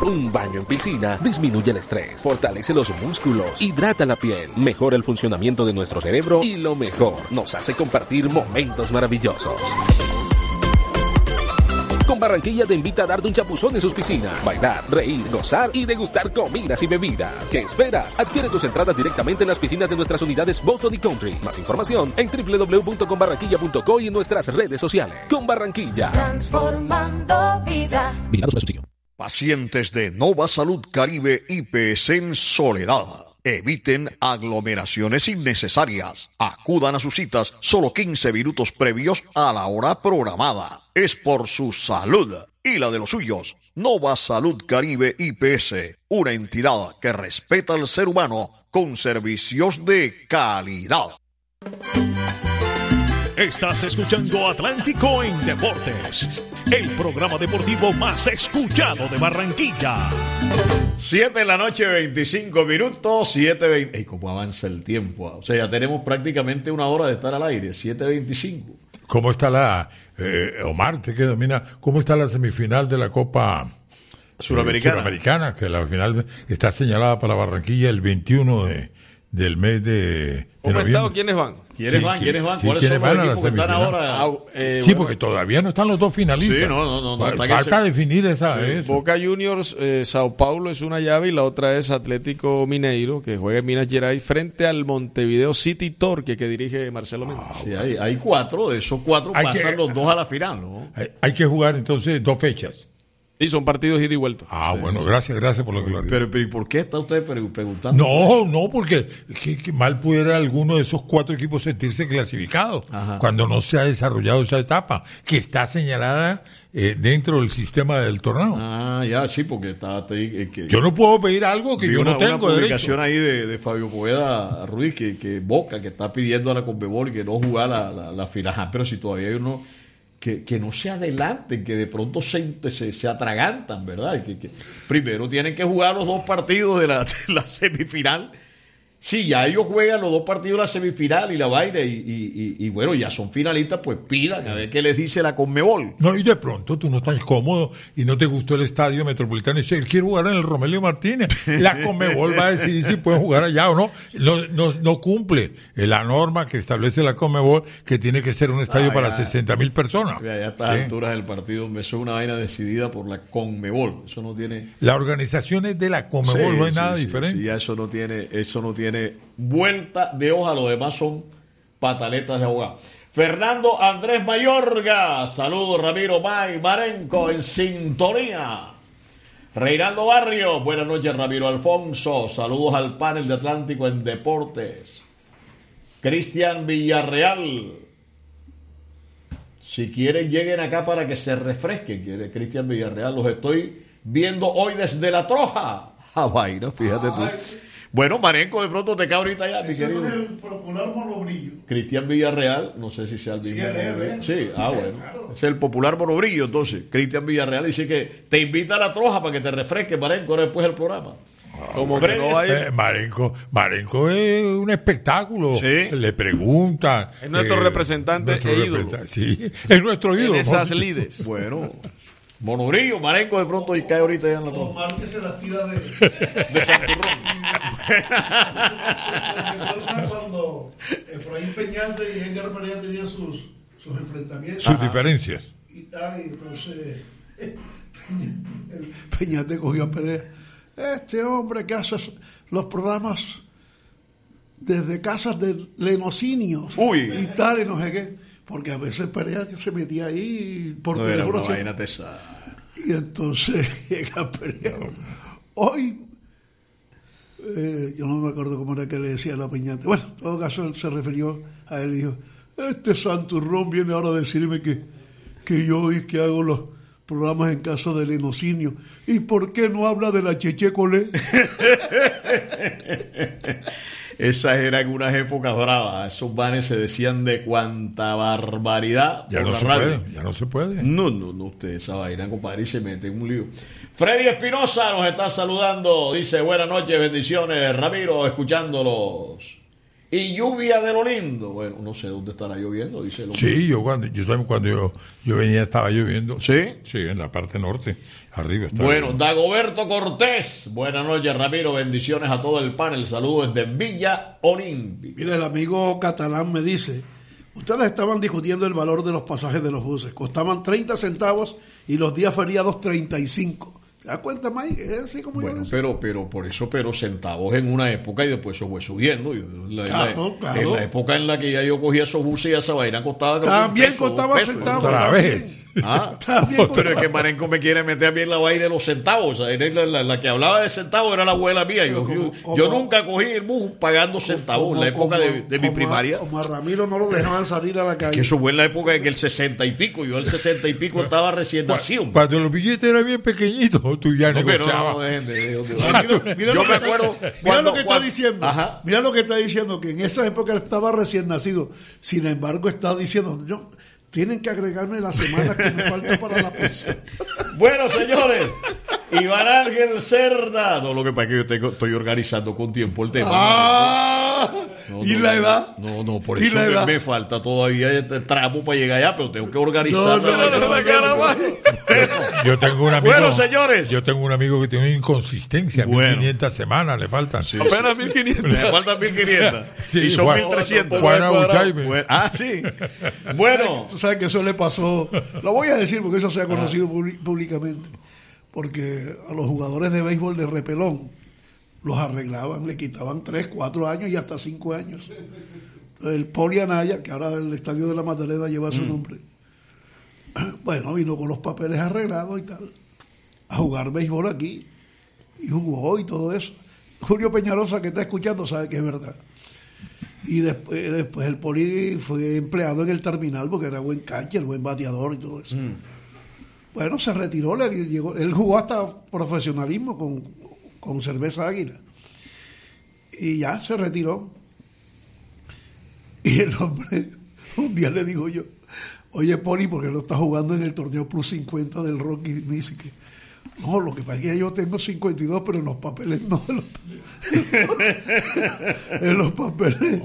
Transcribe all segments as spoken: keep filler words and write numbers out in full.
Un baño en piscina disminuye el estrés, fortalece los músculos, hidrata la piel, mejora el funcionamiento de nuestro cerebro y lo mejor, nos hace compartir momentos maravillosos. Con Barranquilla te invita a darte un chapuzón en sus piscinas, bailar, reír, gozar y degustar comidas y bebidas. ¿Qué esperas? Adquiere tus entradas directamente en las piscinas de nuestras unidades Boston y Country. Más información en doble u doble u doble u punto con barranquilla punto co y en nuestras redes sociales. Con Barranquilla. Transformando vidas. Vigilado Supersusión. Pacientes de Nova Salud Caribe I P S en Soledad. Eviten aglomeraciones innecesarias. Acudan a sus citas solo quince minutos previos a la hora programada. Es por su salud y la de los suyos. Nova Salud Caribe I P S, una entidad que respeta al ser humano con servicios de calidad. Estás escuchando Atlántico en Deportes, el programa deportivo más escuchado de Barranquilla. siete de la noche, veinticinco minutos, siete veinte. ¡Ey, cómo avanza el tiempo! O sea, ya tenemos prácticamente una hora de estar al aire, siete veinticinco. ¿Cómo está la, eh, Omar, te que domina, cómo está la semifinal de la Copa Suramericana? Eh, Suramericana, que la final está señalada para Barranquilla el veintiuno de, del mes de, de noviembre. ¿Quiénes van? ¿Quiénes Sí, van? ¿Quiénes van? sí, ¿Cuáles ¿quiénes son los van a la equipos que están semifinal? ahora? Ah, eh, Sí, bueno, porque todavía no están los dos finalistas. Sí, no, no, no, no, Falta está que se- definir esa eso. Boca Juniors, eh, Sao Paulo es una llave y la otra es Atlético Mineiro, que juega en Minas Gerais frente al Montevideo City Torque, que dirige Marcelo Méndez. Sí, hay, hay cuatro, de esos cuatro Hay pasan que- los dos a la final, ¿no? Hay, hay que jugar entonces dos fechas. Y son partidos ida y vuelta. Ah, bueno, gracias, gracias por lo que lo Pero, pero ¿y por qué está usted pre- preguntando? No, no, porque que, que mal pudiera alguno de esos cuatro equipos sentirse clasificado Ajá. cuando no se ha desarrollado esa etapa, que está señalada eh, dentro del sistema del torneo. Ah, ya, sí, porque está... te- eh, que- Yo no puedo pedir algo que vi yo una, no tengo una derecho. publicación ahí de, de Fabio Poveda Ruiz que, que Boca, que está pidiendo a la Conmebol y que no jugar la, la, la final. Ah, pero si todavía hay uno... Que, que no se adelanten, que de pronto se, se, se atragantan, ¿verdad? Y que, que primero tienen que jugar los dos partidos de la, de la semifinal. Sí, ya ellos juegan los dos partidos de la semifinal y la vaina, y, y, y, y bueno, ya son finalistas, pues pidan a ver qué les dice la Conmebol. No, y de pronto tú no estás cómodo y no te gustó el estadio Metropolitano y dices, quiero jugar en el Romelio Martínez. La Conmebol va a decidir si pueden jugar allá o no. No, no, no cumple la norma que establece la Conmebol, que tiene que ser un estadio Ah, para ya. sesenta mil personas. Ya, ya a estas Sí. alturas del partido, eso es una vaina decidida por la Conmebol. Eso no tiene... La organización es de la Conmebol, Sí, no hay sí, nada sí, diferente. sí, ya eso no tiene, eso no tiene vuelta de hoja, lo demás son pataletas de abogado. Fernando Andrés Mayorga, saludos Ramiro May, Marenco en sintonía. Reinaldo Barrio, buenas noches Ramiro Alfonso, saludos al panel de Atlántico en Deportes. Cristian Villarreal, si quieren lleguen acá para que se refresquen, quiere Cristian Villarreal, los estoy viendo hoy desde La Troja. Ah, vaina, fíjate tú. Bueno, Marenco, de pronto te cae ahorita ya, mi Ese querido. es el popular monobrillo. Cristian Villarreal, no sé si sea el mismo. Sí, él es, nombre. ¿eh? Sí, ah, bueno. Claro. Es el popular monobrillo, entonces. Cristian Villarreal dice que te invita a La Troja para que te refresques, Marenco, ahora después del programa. Como que no hay... Eh, Marenco, Marenco es un espectáculo. Sí. Le preguntan. Es nuestro representante nuestro e ídolo. representa- Sí, es nuestro en ídolo. esas ¿no? lides. Bueno, monobrillo, Marenco de pronto y cae ahorita ya en La Troja. Omar que se las tira de... De Santurrón. ¿Recuerdan cuando Efraín Peñate y Edgar María tenían sus, sus enfrentamientos? Sus diferencias. Y tal, y entonces Peñate, Peñate cogió a Perea. Este hombre que hace los programas desde casas de lenocinios Uy. y tal, y no sé qué. Porque a veces Perea se metía ahí por No era teléfono. una se- vaina tesada. Y entonces llega Perea. Hoy, eh, yo no me acuerdo cómo era que le decía a la Peñate. Bueno, en todo caso, él se refirió a él y dijo: Este santurrón viene ahora a decirme que, que yo y que hago los programas en caso de lenocinio. ¿Y por qué no habla de la Cheche Colé? Esas eran unas épocas bravas. Esos vanes se decían de cuánta barbaridad. Ya por no la se radio. puede, ya no se puede. No, no, no, usted esa vaina, compadre, y se mete en un lío. Freddy Espinosa nos está saludando. Dice, buenas noches, bendiciones, Ramiro, escuchándolos. y lluvia de lo lindo. Bueno, no sé dónde estará lloviendo, dice el hombre. Sí, yo cuando yo también cuando yo, yo venía estaba lloviendo. ¿Sí? Sí, en la parte norte, arriba estaba Bueno, lloviendo. Dagoberto Cortés. Buenas noches, Ramiro. Bendiciones a todo el panel. Saludos desde Villa Olímpica. Mira, el amigo catalán me dice, ustedes estaban discutiendo el valor de los pasajes de los buses. Costaban treinta centavos y los días feriados treinta y cinco. ¿Te das cuenta, Mike? Es así como Bueno, yo decía. pero, pero por eso, pero centavos en una época y después eso fue subiendo. Yo, la, Claro, la, claro. En la época en la que ya yo cogía esos buses y esa vaina costaba como También un peso, costaba dos pesos. centavos. Otra también. vez. Ah, También pero es costaba. que Marenco me quiere meter a mí en la vaina de los centavos. O sea, la, la- la que hablaba de centavos era la abuela mía. Yo, Pero como- yo, como- yo nunca cogí el bus pagando centavos en la época Como- de, de mi como a- primaria. Como a Ramiro no lo dejaban salir a la calle. Que eso fue en la época en el sesenta y pico. Yo el sesenta y pico estaba recién nacido. Cuando los billetes eran bien pequeñitos, tú ya No, pero negociabas. no, dejen de- de- de- Mira, mira yo lo me que acuerdo está, mira cuando- lo que está cuando- diciendo. Ajá. Mira lo que está diciendo, que en esa época estaba recién nacido. Sin embargo, está diciendo, yo, tienen que agregarme las semanas que me faltan para la pensión. Bueno, señores, Iván Ángel Cerda. No, lo que pasa es que yo tengo, estoy organizando con tiempo el tema. Ah, No, ¿y no, la no, edad? No, no, por ¿Y eso la me, edad? me falta todavía este tramo para llegar allá, pero tengo que organizar. No, no, no, no, no, no. Yo tengo un amigo. Bueno, señores. Yo tengo un amigo que tiene una inconsistencia. Bueno. mil quinientas semanas le faltan. Apenas mil quinientos. Me faltan mil quinientos. Sí, y son Juan- mil trescientos. Juan Abuchaime. Bueno, ah, sí. Bueno, Tú sabes que eso le pasó, lo voy a decir porque eso se ha conocido publi- públicamente, porque a los jugadores de béisbol de repelón los arreglaban, le quitaban tres, cuatro años y hasta cinco años. El Poli Anaya, que ahora el Estadio de la Magdalena lleva su nombre, bueno, vino con los papeles arreglados y tal, a jugar béisbol aquí, y jugó y todo eso. Julio Peñarosa, que está escuchando, sabe que es verdad. Y después, después el Poli fue empleado en el terminal porque era buen catcher, buen bateador y todo eso. Bueno, se retiró, le llegó, él jugó hasta profesionalismo con, con Cerveza Águila. Y ya se retiró. Y el hombre, un día le digo yo, oye Poli, ¿por qué no estás jugando en el torneo Plus cincuenta del Rocky? Me dice que, no, lo que pasa es que yo tengo cincuenta y dos, pero en los papeles no. En los, en los papeles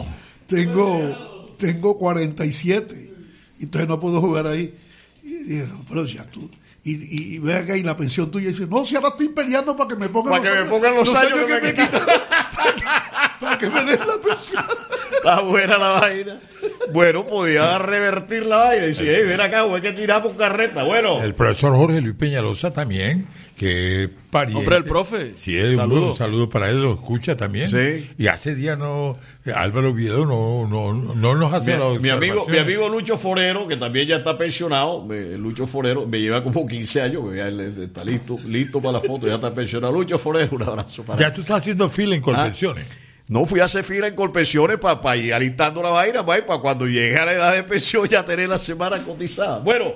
tengo, tengo cuarenta y siete. Entonces no puedo jugar ahí. Y dije, no, pero ya tú. Y, y, y ve acá y la pensión tuya y dice, no, si ahora estoy peleando para que me pongan para que me pongan los años que me quitan. para, que, para que me den la pensión. está buena la vaina. Bueno, podía revertir la vaina y decir, hey, ven acá, hay que tirar por carreta. Bueno, El profesor Jorge Luis Peñalosa también, que pariente. Hombre, el profe. Sí, un Saludo. un saludo para él, lo escucha también. Sí. Y hace días no, Álvaro Oviedo no, no, no nos hace las mi, mi amigo, mi observaciones. amigo Lucho Forero, que también ya está pensionado, me- Lucho Forero, me lleva como quince años, que ya él está listo, listo para la foto, ya está pensionado. Lucho Forero, un abrazo para Ya él. tú estás haciendo fila en convenciones. No fui a hacer fila en Colpensiones para ir alistando la vaina, para cuando llegue a la edad de pensión ya tener la semana cotizada. Bueno,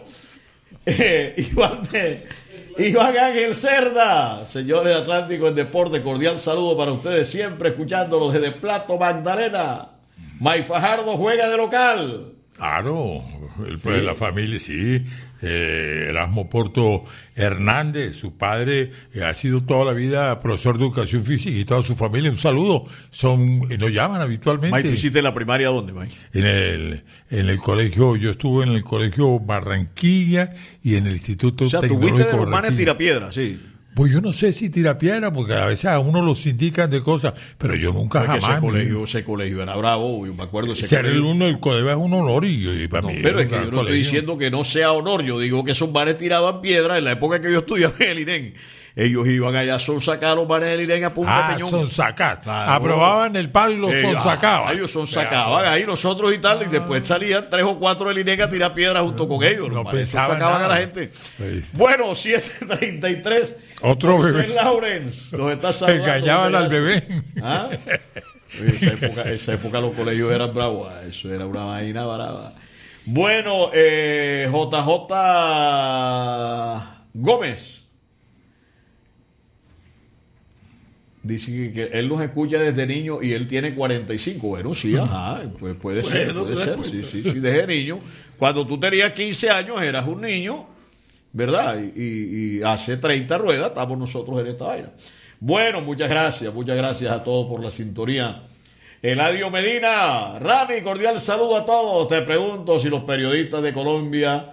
eh, Iván, de- Iván Ángel Cerda, señores de Atlántico en Deporte, cordial saludo para ustedes, siempre escuchándolos desde Plato Magdalena. May Fajardo juega de local. Claro, el, pues, la familia, sí. Eh, Erasmo Porto Hernández, su padre eh, ha sido toda la vida profesor de educación física y toda su familia. Un saludo. Son, eh, nos llaman habitualmente. May, ¿tú hiciste la primaria dónde, May? En el, en el colegio, yo estuve en el colegio Barranquilla y en el Instituto O sea, tú Tecnológico fuiste de los manes Barranquilla. tirapiedra, sí. Pues yo no sé si tira piedra, porque a veces a uno los indican de cosas, pero yo nunca Porque jamás. ese colegio, ese colegio era bravo, yo me acuerdo ese Ser el colegio. uno del colegio es un honor y, y para No, mí pero es un que yo gran no estoy colegio. diciendo que no sea honor, yo digo que esos manes tiraban piedra en la época que yo estudiaba en el I N E M. Ellos iban allá a sonsacar a los manes del I N E M a punta Ah, peñón. sonsacar. Claro. Aprobaban el palo y los Eh, sonsacaban. ah, ellos sonsacaban ahí nosotros y tal, y después salían tres o cuatro del I N E M a tirar piedra junto con ellos. No Los manes pensaban sonsacaban a la nada. gente. Sí. Bueno, siete treinta y tres. Otro José bebé. Lawrence nos está saludando. Engañaban al desde bebé. Asia. ¿Ah? Oye, esa época, esa época los colegios eran bravos, eso era una vaina brava. Bueno, eh, J J Gómez dice que, que él nos escucha desde niño y él tiene cuarenta y cinco. Bueno, sí, ajá, pues puede ser, Bueno, puede te das ser, cuenta. sí, sí, sí, desde niño. Cuando tú tenías quince años eras un niño, ¿verdad? Y, y, y hace treinta ruedas estamos nosotros en esta vaina. Bueno, muchas gracias, muchas gracias a todos por la sintonía Eladio Medina, Rami, cordial saludo a todos. Te pregunto si los periodistas de Colombia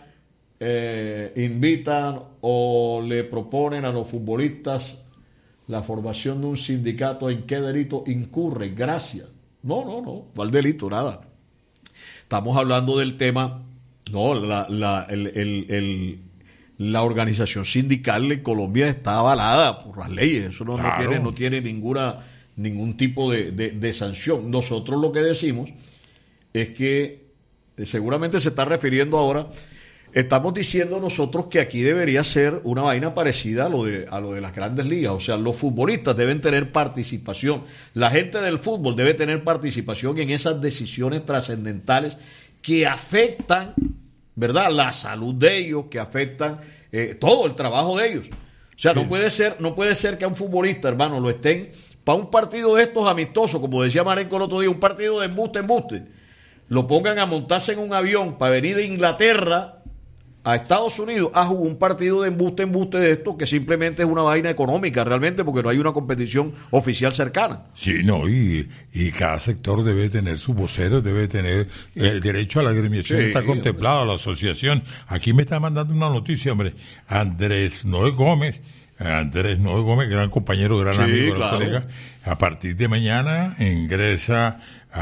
eh, invitan o le proponen a los futbolistas la formación de un sindicato, ¿en qué delito incurre? Gracias. No, no, no, ¿cuál delito? Nada. Estamos hablando del tema, no, la, la, el, el, el, la organización sindical en Colombia está avalada por las leyes, eso no, claro. no tiene, no tiene ninguna, ningún tipo de, de, de sanción. Nosotros lo que decimos es que, seguramente se está refiriendo ahora, estamos diciendo nosotros que aquí debería ser una vaina parecida a lo de a lo de las grandes ligas, o sea, los futbolistas deben tener participación, la gente del fútbol debe tener participación en esas decisiones trascendentales que afectan, ¿verdad?, la salud de ellos, que afectan eh, todo el trabajo de ellos. O sea, no puede ser, no puede ser que a un futbolista, hermano, lo estén para un partido de estos amistosos, como decía Marenco el otro día, un partido de embuste, embuste, lo pongan a montarse en un avión para venir de Inglaterra a Estados Unidos a jugar un partido de embuste, embuste de esto, que simplemente es una vaina económica realmente, porque no hay una competición oficial cercana. Sí, no, y, y cada sector debe tener su vocero, debe tener el derecho a la agremiación, sí, está contemplado, hombre. La asociación. Aquí me está mandando una noticia, hombre, Andrés Noé Gómez, Andrés Noé Gómez, gran compañero, gran sí, amigo, claro. colega, a partir de mañana ingresa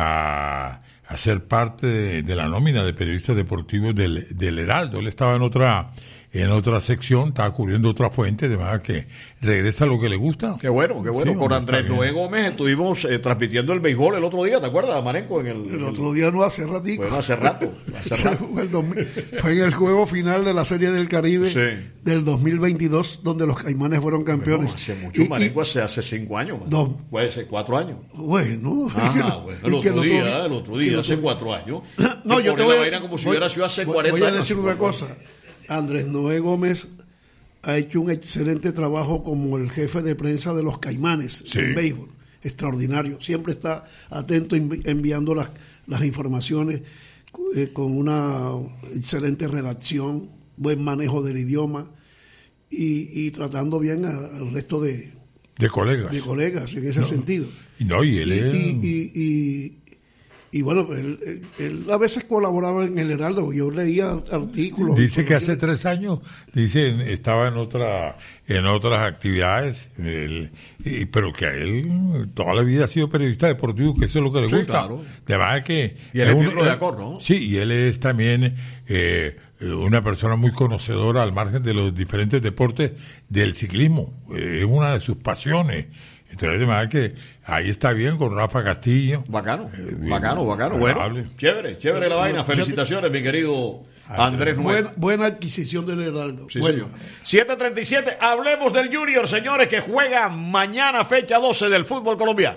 a... a ser parte de, de la nómina de periodistas deportivos del, del Heraldo. Él estaba en otra en otra sección, estaba cubriendo otra fuente, de manera que regresa a lo que le gusta. Qué bueno, qué bueno. Sí, con Andrés Noé Gómez estuvimos eh, transmitiendo el béisbol el otro día, ¿te acuerdas, Marenco? En el, el otro día no, hace ratico. Bueno, hace rato. Hace rato. Fue, el dos mil, fue en el juego final de la Serie del Caribe sí. del dos mil veintidós, donde los Caimanes fueron campeones. Bueno, hace mucho, y, Marenco, hace, hace cinco años. Dos, puede ser cuatro años. Bueno. Ajá, bueno. El otro día, otro, el otro día, hace cuatro años. No, yo te voy, la vaina como si voy, hubiera sido hace cuarenta voy a años. decir una cosa. Andrés Noé Gómez ha hecho un excelente trabajo como el jefe de prensa de los Caimanes sí. en béisbol. Extraordinario. Siempre está atento enviando las, las informaciones eh, con una excelente redacción, buen manejo del idioma y, y tratando bien a, al resto de, de colegas. De colegas en ese no. sentido. Y no, y él y, es... y, y, y, Y bueno, él, él, él a veces colaboraba en el Heraldo, yo leía artículos. Dice que hace tres años, dice, estaba en otra, en otras actividades, él, y, pero que a él toda la vida ha sido periodista deportivo, que eso es lo que le sí, gusta. Claro. De verdad que y él es un, de acuerdo, ¿no? Sí, y él es también eh, una persona muy conocedora al margen de los diferentes deportes del ciclismo. Eh, es una de sus pasiones. Entonces, de manera que ahí está bien con Rafa Castillo. Bacano, eh, bacano, bacano. Bueno, chévere, chévere la vaina. Felicitaciones, mi querido Andrés Noé. Buena, buena adquisición del Heraldo. Sí, bueno. señor. siete treinta y siete, hablemos del Junior, señores, que juega mañana, fecha doce del fútbol colombiano.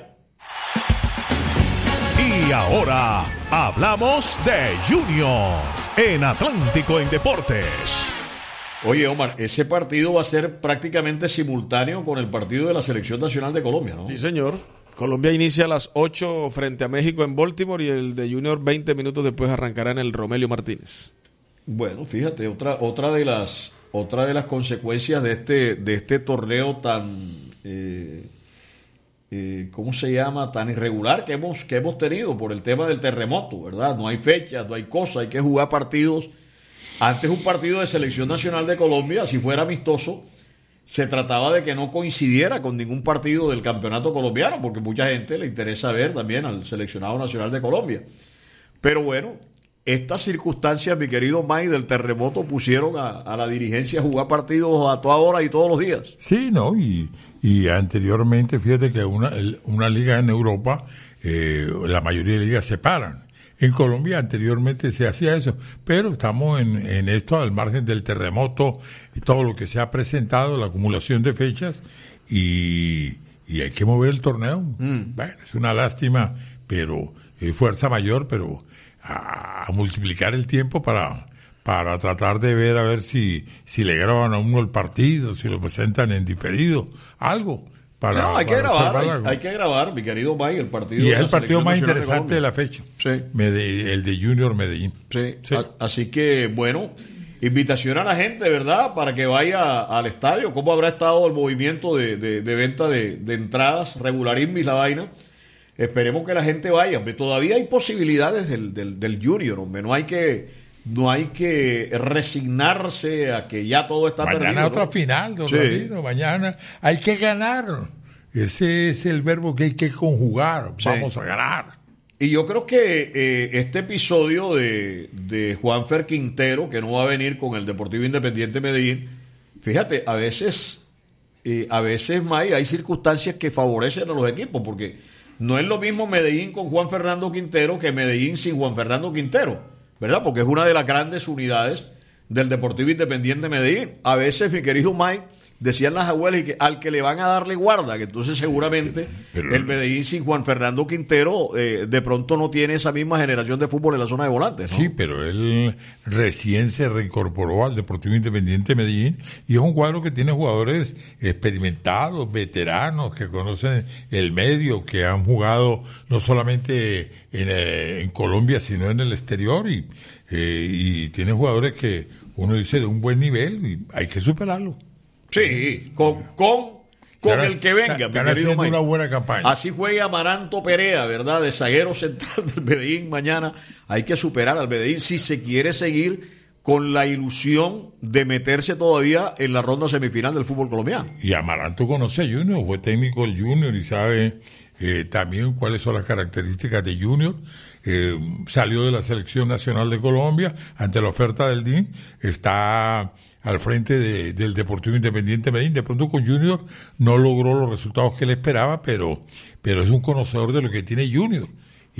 Y ahora, hablamos de Junior en Atlántico en Deportes. Oye, Omar, ese partido va a ser prácticamente simultáneo con el partido de la Selección Nacional de Colombia, ¿no? Sí, señor. Colombia inicia a las ocho frente a México en Baltimore y el de Junior veinte minutos después arrancará en el Romelio Martínez. Bueno, fíjate, otra otra de las otra de las consecuencias de este de este torneo tan eh, eh, ¿cómo se llama? Tan irregular que hemos que hemos tenido por el tema del terremoto, ¿verdad? No hay fechas, no hay cosas, hay que jugar partidos. Antes un partido de Selección Nacional de Colombia, si fuera amistoso, se trataba de que no coincidiera con ningún partido del campeonato colombiano, porque mucha gente le interesa ver también al seleccionado nacional de Colombia. Pero bueno, estas circunstancias, mi querido May, del terremoto pusieron a, a la dirigencia a jugar partidos a toda hora y todos los días. Sí, no, y, y anteriormente, fíjate que una, una liga en Europa, eh, la mayoría de ligas se paran. En Colombia anteriormente se hacía eso, pero estamos en, en esto al margen del terremoto y todo lo que se ha presentado, la acumulación de fechas y, y hay que mover el torneo. Mm. Bueno, es una lástima, pero es fuerza mayor, pero a, a multiplicar el tiempo para para tratar de ver a ver si si le graban a uno el partido, si lo presentan en diferido, algo. Para, no, hay que grabar, hay, hay que grabar, mi querido May, el partido. Y es el partido más interesante de, de la fecha. Sí. Mede, el de Junior Medellín. Sí. sí. A, así que, bueno, invitación a la gente, ¿verdad? Para que vaya al estadio. ¿Cómo habrá estado el movimiento de, de, de venta de, de entradas? Regularismo y la vaina. esperemos que la gente vaya. Todavía hay posibilidades del, del, del Junior, hombre. No hay que, no hay que resignarse a que ya todo está mañana perdido. Otra ¿no? final, don Sí. Ramiro, mañana hay que ganar. Ese es el verbo que hay que conjugar. Sí. Vamos a ganar. Y yo creo que eh, este episodio de, de Juanfer Quintero, que no va a venir con el Deportivo Independiente Medellín, fíjate, a veces, eh, a veces, May, hay circunstancias que favorecen a los equipos, porque no es lo mismo Medellín con Juan Fernando Quintero que Medellín sin Juan Fernando Quintero, ¿verdad? Porque es una de las grandes unidades del Deportivo Independiente Medellín. A veces, mi querido May, decían las abuelas que al que le van a darle guarda, que entonces seguramente pero, el Medellín sin Juan Fernando Quintero eh, de pronto no tiene esa misma generación de fútbol en la zona de volantes, ¿no? Sí, pero él recién se reincorporó al Deportivo Independiente Medellín y es un cuadro que tiene jugadores experimentados, veteranos, que conocen el medio, que han jugado no solamente en, eh, en Colombia, sino en el exterior y, eh, y tiene jugadores que uno dice de un buen nivel y hay que superarlo. Sí, con, con, con Están- el que venga, mi están querido haciendo Mike. una buena campaña. Así juega Amaranto Perea, ¿verdad? De zaguero central del Medellín mañana. Hay que superar al Medellín si se quiere seguir con la ilusión de meterse todavía en la ronda semifinal del fútbol colombiano. Y Amaranto conoce a Junior, fue técnico del Junior y sabe eh, también cuáles son las características de Junior. Eh, salió de la Selección Nacional de Colombia ante la oferta del D I N, está al frente de, del Deportivo Independiente Medellín. De pronto con Junior no logró los resultados que él esperaba, pero, pero es un conocedor de lo que tiene Junior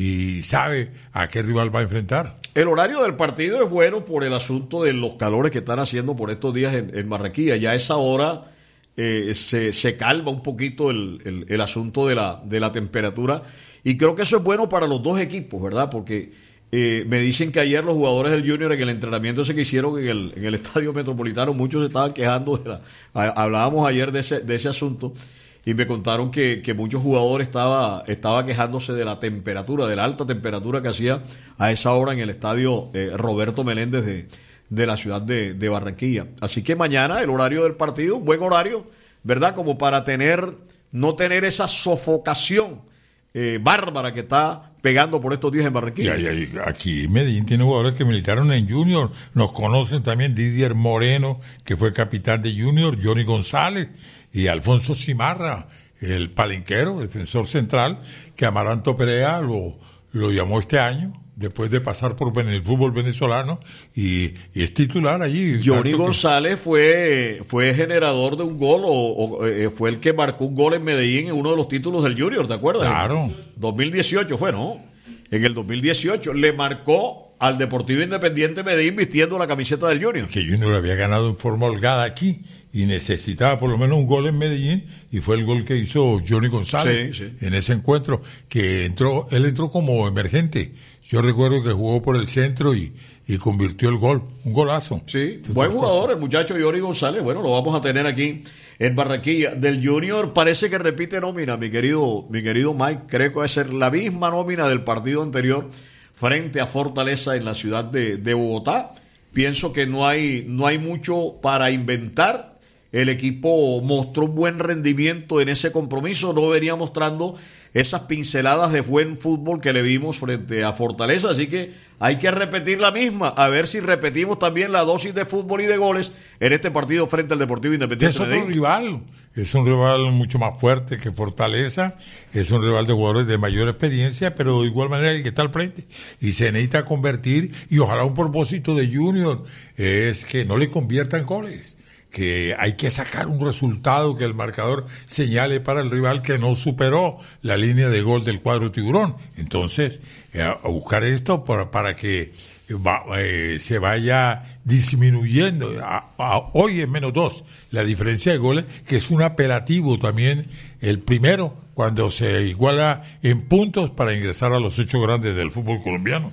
y sabe a qué rival va a enfrentar. El horario del partido es bueno por el asunto de los calores que están haciendo por estos días en, en Barranquilla. Ya a esa hora eh, se, se calma un poquito el, el, el asunto de la, de la temperatura. Y creo que eso es bueno para los dos equipos, ¿verdad? Porque eh, me dicen que ayer los jugadores del Junior en el entrenamiento ese que hicieron en el, en el Estadio Metropolitano, muchos se estaban quejando de la... a- Hablábamos ayer de ese, de ese asunto y me contaron que, que muchos jugadores estaba, estaba quejándose de la temperatura, de la alta temperatura que hacía a esa hora en el Estadio eh, Roberto Meléndez de, de la ciudad de, de Barranquilla. Así que mañana el horario del partido, un buen horario, ¿verdad? Como para tener, no tener esa sofocación Eh, bárbara que está pegando por estos días en Y Barranquilla. hay- hay- aquí Medellín tiene jugadores que militaron en Junior, nos conocen también Didier Moreno, que fue capitán de Junior, Johnny González y Alfonso Cimarra, el palenquero, defensor central, que Amaranto Perea lo, lo llamó este año, después de pasar por ven- el fútbol venezolano, y, y es titular allí. Johnny Tanto que- González fue, fue generador de un gol o, o, eh, fue el que marcó un gol en Medellín en uno de los títulos del Junior, ¿te acuerdas? Claro. dos mil dieciocho fue, ¿no? En el dos mil dieciocho le marcó al Deportivo Independiente Medellín vistiendo la camiseta del Junior. que Junior había ganado en forma holgada aquí y necesitaba por lo menos un gol en Medellín y fue el gol que hizo Johnny González Sí, sí. en ese encuentro, que entró, él entró como emergente. Yo recuerdo que jugó por el centro y, y convirtió el gol, un golazo. Sí, Otra buen cosa. jugador el muchacho Johnny González. Bueno, lo vamos a tener aquí en Barranquilla. Del Junior parece que repite nómina, mi querido, mi querido Mike. Creo que va a ser la misma nómina del partido anterior frente a Fortaleza en la ciudad de, de Bogotá. Pienso que no hay, no hay mucho para inventar. El equipo mostró un buen rendimiento en ese compromiso, no venía mostrando esas pinceladas de buen fútbol que le vimos frente a Fortaleza, así que hay que repetir la misma, a ver si repetimos también la dosis de fútbol y de goles en este partido frente al Deportivo Independiente Es otro Medellín. rival, es un rival mucho más fuerte que Fortaleza, es un rival de jugadores de mayor experiencia, pero de igual manera el que está al frente. Y se necesita convertir, y ojalá un propósito de Junior es que no le conviertan goles, que hay que sacar un resultado que el marcador señale para el rival que no superó la línea de gol del cuadro tiburón. Entonces, eh, a buscar esto para, para que va- eh, se vaya disminuyendo. A- a- hoy es menos dos la diferencia de goles, que es un apelativo también el primero cuando se iguala en puntos para ingresar a los ocho grandes del fútbol colombiano.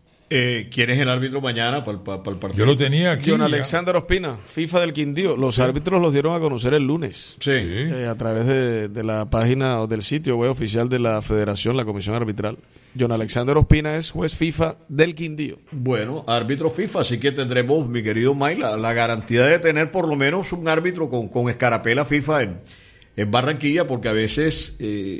Eh, ¿Quién es el árbitro mañana para el, para el partido? Yo lo tenía aquí. John ya. Alexander Ospina, FIFA del Quindío. Los árbitros los dieron a conocer el lunes. Sí. eh, a través de, de la página o del sitio web oficial de la Federación, la Comisión Arbitral. John Alexander Ospina es juez FIFA del Quindío. Bueno, árbitro FIFA, así que tendremos, mi querido May, la, la garantía de tener por lo menos un árbitro con, con escarapela FIFA en, en Barranquilla, porque a veces eh,